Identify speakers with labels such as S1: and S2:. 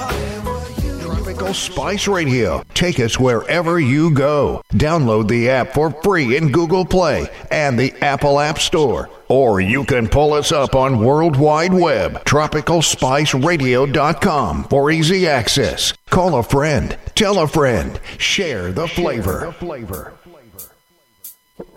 S1: Tropical Spice Radio. Take us wherever you go. Download the app for free in Google Play and the Apple App Store. Or you can pull us up on World Wide Web, tropicalspiceradio.com for easy access. Call a friend, tell a friend, share the flavor.